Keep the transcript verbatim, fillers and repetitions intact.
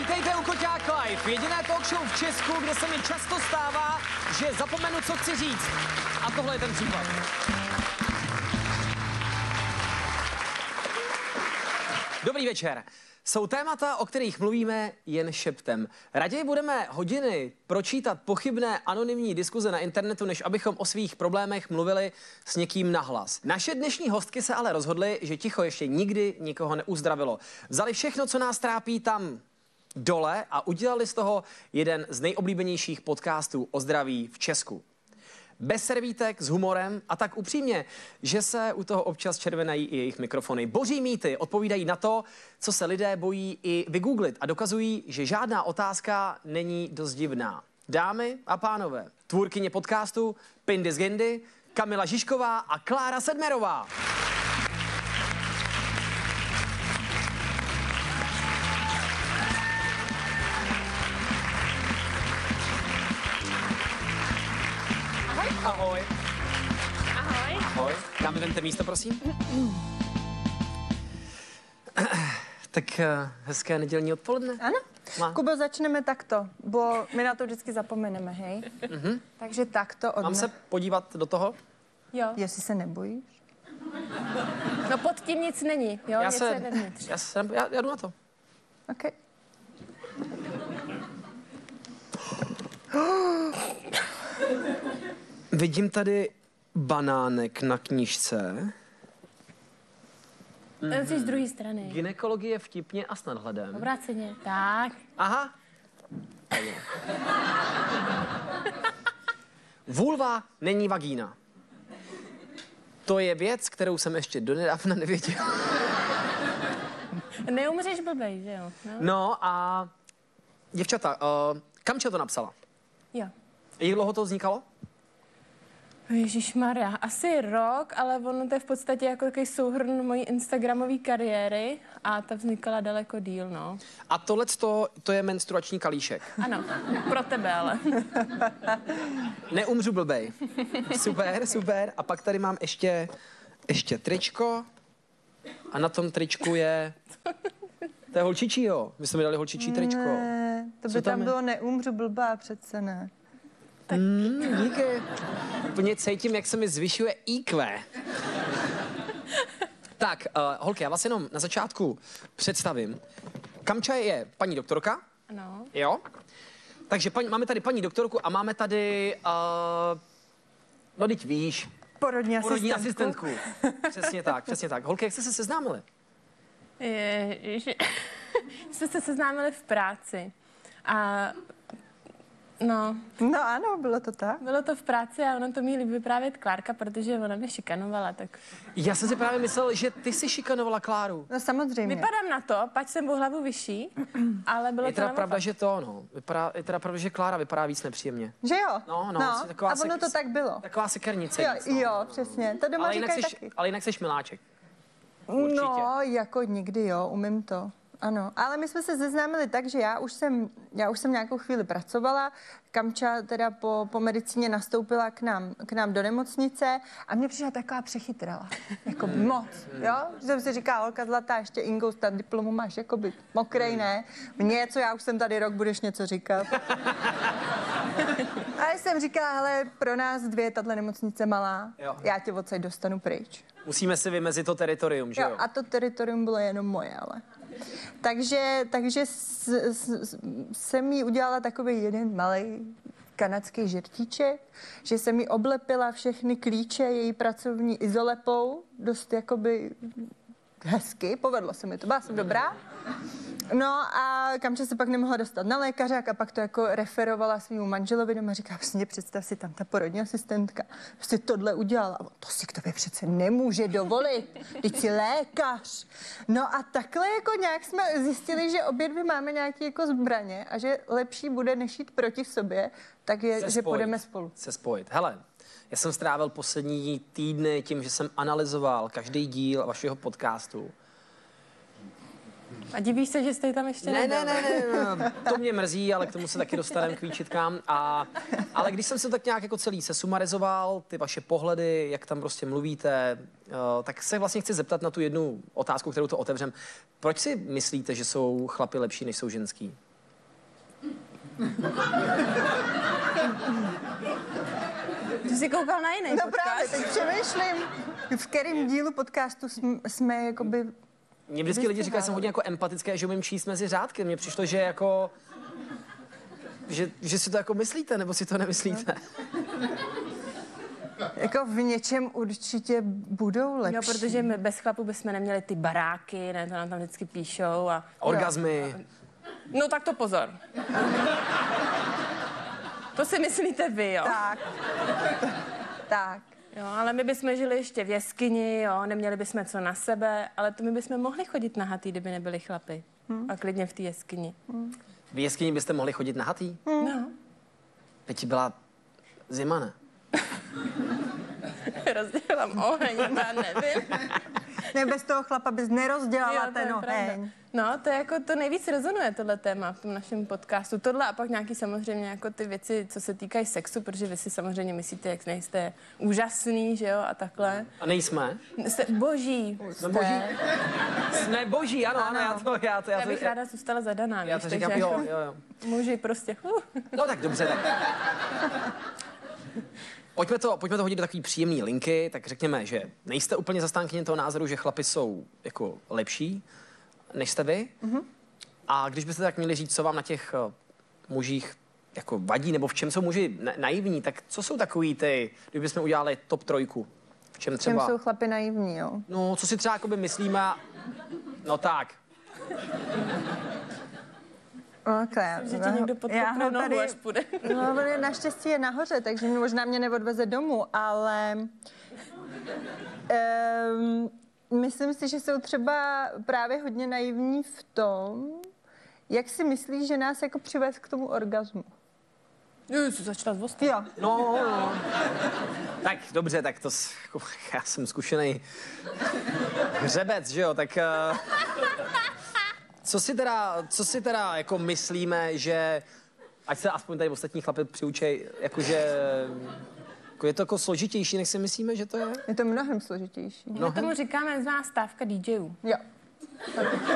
Vítejte u Koťák Live, jediné talk show v Česku, kde se mi často stává, že zapomenu, co chci říct. A tohle je ten případ. Dobrý večer. Jsou témata, o kterých mluvíme jen šeptem. Raději budeme hodiny pročítat pochybné anonymní diskuze na internetu, než abychom o svých problémech mluvili s někým nahlas. Naše dnešní hostky se ale rozhodly, že ticho ještě nikdy nikoho neuzdravilo. Vzali všechno, co nás trápí, tam dole a udělali z toho jeden z nejoblíbenějších podcastů o zdraví v Česku. Bez servítek, s humorem a tak upřímně, že se u toho občas červenají i jejich mikrofony. Boří mýty odpovídají na to, co se lidé bojí i vygooglit a dokazují, že žádná otázka není dost divná. Dámy a pánové, tvůrkyně podcastu Pindy z Gindy, Kamila Žižková a Klára Sedmerová. Ahoj. Ahoj. Ahoj. Kam vemte místo, prosím? Tak uh, hezké nedělní odpoledne. Ano. Má. Kubo, začneme takto, bo my na to vždycky zapomeneme, hej? Mm-hmm. Takže takto od Mám se podívat do toho? Jo. Jestli se nebojíš? No pod tím nic není, jo? Já Něco se, je vevnitř. já, se, já, já jdu na to. OK. Vidím tady banánek na knížce. Ten jsi z druhé strany. Gynekologie vtipně a s nadhledem. Obráceně. Tak. Aha. Vulva není vagína. To je věc, kterou jsem ještě donedávna nevěděl. Neumřeš blbej, že jo? No, No a děvčata, uh, Kamča to napsala? Jo. Jak dlouho to vznikalo? Ježišmarja, asi rok, ale ono to je v podstatě jako takový souhrn mojí instagramové kariéry a ta vznikala daleko díl, no. A tohleto, to je menstruační kalíšek. Ano, pro tebe ale. Neumřu blbej. Super, super. A pak tady mám ještě, ještě tričko. A na tom tričku je... To je holčičí, jo? My jsme mi dali holčičí tričko. Ne, to by Co tam tam je? bylo neumřu blbá přece, ne? Mm, díky. Úplně cítím, jak se mi zvyšuje í kvé. Tak, uh, holky, já vás jenom na začátku představím. Kamča je paní doktorka. Ano. Jo? Takže paní, máme tady paní doktorku a máme tady... Uh, no, teď víš. Porodní, Porodní asistentku. asistentku. Přesně tak, přesně tak. Holky, jak jste se seznámili? Ježi... jsme se seznámili v práci a no... No ano, bylo to tak. Bylo to v práci a ono to mi líbí vyprávět Klárka, protože ona mě šikanovala, tak... Já jsem si právě myslel, že ty jsi šikanovala Kláru. No samozřejmě. Vypadám na to, pač jsem o hlavu vyšší, ale bylo Je to teda naopak. pravda, že to, no. Vypadá, je teda pravda, že Klára vypadá víc nepříjemně. Že jo? No, no, no. jsi taková A ono sek- to tak bylo. Taková sekernice. Jo, víc, no. jo, přesně. To doma ale, jinak říkají seš, taky. ale jinak seš miláček. Určitě. No, jako nikdy, jo, umím to. Ano, ale my jsme se seznámili tak, že já už jsem, já už jsem nějakou chvíli pracovala, Kamča teda po, po medicíně nastoupila k nám, k nám do nemocnice a mě přišla taková přechytrala, jako moc, jo? Že jsem si říkala, holka zlatá, ještě Ingo, ta diplomu máš jakoby mokrej, ne? Něco, já už jsem tady rok, budeš něco říkat. A já jsem říkala, hele, pro nás dvě, tahle nemocnice malá, Jo. já tě odsaď dostanu pryč. Musíme si vymezit to teritorium, že jo? Jo, a to teritorium bylo jenom moje, ale. Takže, takže s, s, jsem jí udělala takový jeden malý kanadský žertíček, že jsem jí oblepila všechny klíče její pracovní izolepou, dost jakoby hezky, povedlo se mi to, byla jsem dobrá. No a Kamča se pak nemohla dostat na lékařák a pak to jako referovala svýmu manželovi doma a říká, vlastně představ si, tam ta porodní asistentka prostě tohle udělala. A on, to si k tobě přece nemůže dovolit, teď jsi lékař. No a takhle jako nějak jsme zjistili, že obě dvě máme nějaké jako zbraně a že lepší bude, než jít proti sobě, tak je, Se že spojit. půjdeme spolu. Se spojit. Hele, já jsem strávil poslední týdny tím, že jsem analyzoval každý díl vašeho podcastu. A divíš se, že jste tam ještě Ne, nebyl. ne, ne, ne, ne, to mě mrzí, ale k tomu se taky dostaneme k výčitkám. A, ale když jsem se tak nějak jako celý sesumarizoval, ty vaše pohledy, jak tam prostě mluvíte, uh, tak se vlastně chci zeptat na tu jednu otázku, kterou to otevřem. Proč si myslíte, že jsou chlapi lepší, než jsou ženský? Ty jsi koukal na jiný No podcast. právě, tak přemýšlím, v kterém dílu podcastu jsme, jsme jakoby... Mě vždycky lidi říkají, že jsem hodně jako empatické, že umím číst mezi řádky. Mně přišlo, že jako... Že, že si to jako myslíte, nebo si to nemyslíte? Jako v něčem určitě budou lepší. Jo, protože my bez chlapů bychom neměli ty baráky, ne, to nám tam vždycky píšou a... Orgazmy. No tak to pozor. To si myslíte vy, jo? Tak. tak. Jo, ale my bychom žili ještě v jeskyni, jo, neměli bychom co na sebe, ale to my bychom mohli chodit nahatý, kdyby nebyli chlapy. Hmm. A klidně v té jeskyni. Hmm. V jeskyni byste mohli chodit nahatý? Hmm. No. Teď byla zima, ne? Rozdělám oheň, já nevím. Ne, bez toho chlapa bys nerozdělala Jo, to ten je oheň. pravda. No, to je jako to nejvíc rezonuje, tohle téma v tom našem podcastu. Tohle a pak nějaký samozřejmě jako ty věci, co se týkají sexu, protože vy si samozřejmě myslíte, jak nejste úžasný, že jo, a takhle. A nejsme? Jste boží. Jsme boží? Jsme boží, ano, ano, já to, já to, já Já to, bych ráda zůstala zadaná, já víš, to takže říkám, jo, jako jo, jo. muži prostě. Uh. No tak dobře, tak. Pojďme to, pojďme to hodit do takový příjemný linky, tak řekněme, že nejste úplně zastánkyně toho názoru, že chlapi jsou jako lepší, než jste vy. Mm-hmm. A když byste tak měli říct, co vám na těch uh, mužích jako vadí, nebo v čem jsou muži na- naivní, tak co jsou takový ty, kdybychom udělali top trojku? V čem třeba? Čem jsou chlapi naivní, jo? No, co si třeba jakoby myslíme, no tak. Okay. Že ti někdo podkopne nohu, až půjde. No, on je naštěstí je nahoře, takže mi možná mě neodveze domů, ale um, myslím si, že jsou třeba právě hodně naivní v tom, jak si myslí, že nás jako přivést k tomu orgazmu. Jo, jsi začala z vosty. Jo. No, no. Tak dobře, tak to, s- jako, já jsem zkušený hřebec, že jo, tak uh, co si teda, co si teda jako myslíme, že, ať se aspoň tady ostatní chlapi přiučej, jakože, jako je to jako složitější, než si myslíme, že to je? Je to mnohem složitější. My tomu říkáme zvaná stávka D J ů. Jo.